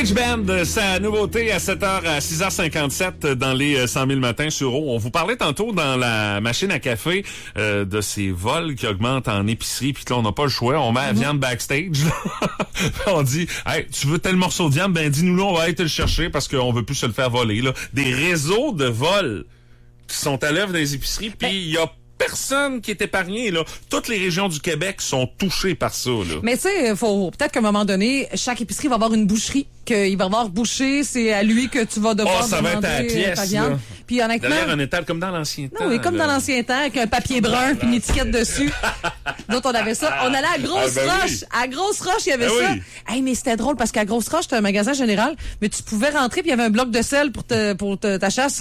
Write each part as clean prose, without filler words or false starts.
Backstage Band, sa nouveauté à 7h à 6h57 dans les 100 000 matins sur eau. On vous parlait tantôt dans la machine à café de ces vols qui augmentent en épicerie, puis là, on n'a pas le choix. On met la viande backstage. On dit, hey, tu veux tel morceau de viande? Ben, dis-nous là, on va aller te le chercher parce qu'on veut plus se le faire voler. Là. Des réseaux de vols qui sont à l'œuvre dans les épiceries, puis il y a personne qui est épargné, là. Toutes les régions du Québec sont touchées par ça, là. Mais tu sais, faut peut-être qu'à un moment donné, chaque épicerie va avoir une boucherie, qu'il va avoir boucher, c'est à lui que tu vas devoir ça va être à la pièce, ta viande. là. Puis honnêtement, derrière un étal comme dans l'ancien temps. Non, oui, comme dans l'ancien temps, avec un papier brun puis une étiquette dessus. D'autres, on avait ça. On allait à Grosse Roche. Oui. À Grosse Roche, il y avait ça. Oui. Hey, mais c'était drôle parce qu'à Grosse Roche, c'était un magasin général, mais tu pouvais rentrer puis il y avait un bloc de sel pour ta chasse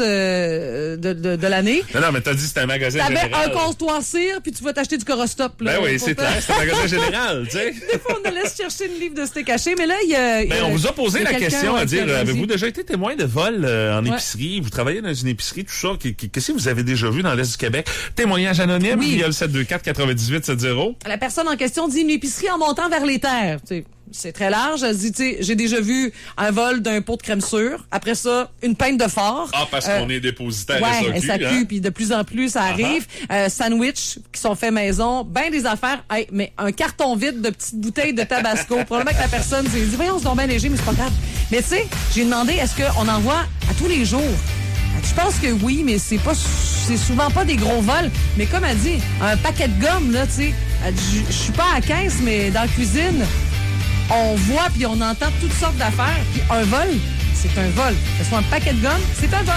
de l'année. Non, mais t'as dit que c'était un magasin général. T'avais un comptoir cire puis tu vas t'acheter du Corostop. Là, oui, c'est clair, c'est un magasin général, tu sais. Des fois, on allait se chercher une livre de steak haché, mais là, il y a... on vous a posé la question à dire, avez-vous déjà été témoin de vol en épicerie? Vous travaillez dans une épicerie, tout ça. Qu'est-ce que vous avez déjà vu dans l'Est du Québec? Témoignage anonyme, il y a le 724-9870. La personne en question dit une épicerie en montant vers les terres. Tu sais, c'est très large. Elle dit, tu sais, j'ai déjà vu un vol d'un pot de crème sûre. Après ça, une pinte de fort. Ah, parce qu'on est dépositaire SAQ, hein? Puis de plus en plus, ça arrive. Sandwich qui sont faits maison. Ben des affaires. Hey, mais un carton vide de petites bouteilles de Tabasco. Probablement que la personne s'est dit, voyons, c'est donc bien léger, mais c'est pas grave. Mais tu sais, j'ai demandé, est-ce qu'on en voit à tous les jours? Je pense que oui, mais c'est souvent pas des gros vols. Mais comme elle dit, un paquet de gomme, là, tu sais, je suis pas à la caisse, mais dans la cuisine, on voit puis on entend toutes sortes d'affaires. Puis un vol, c'est un vol. Que ce soit un paquet de gomme, c'est un vol.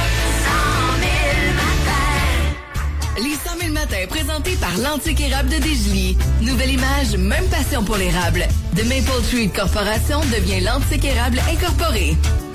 100 000 matins. Les 100 000 matins, présentés par l'Antique Érable de Desjolies. Nouvelle image, même passion pour l'érable. The Maple Tree Corporation devient l'Antique Érable Incorporé.